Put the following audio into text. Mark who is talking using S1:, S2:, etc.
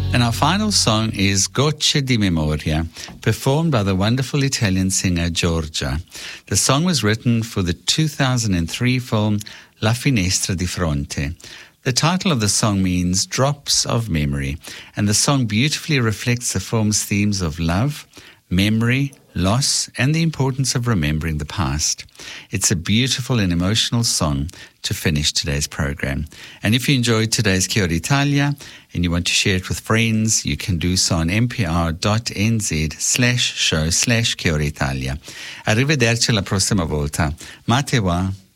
S1: And our final song is Gocce di Memoria, performed by the wonderful Italian singer Giorgia. The song was written for the 2003 film La Finestra di Fronte. The title of the song means Drops of Memory, and the song beautifully reflects the film's themes of love, memory, loss, and the importance of remembering the past. It's a beautiful and emotional song to finish today's program. And if you enjoyed today's Kia ora Italia and you want to share it with friends, you can do so on mpr.nz/show/Kia ora Italia. Arrivederci alla prossima volta. Matewa.